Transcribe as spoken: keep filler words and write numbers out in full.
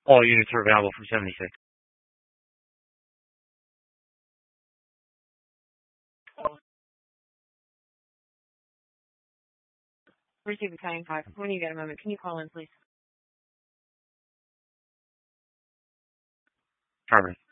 All units are available from seventy-six. Receive Italian five. When you get a moment, can you call in, please? Harvard.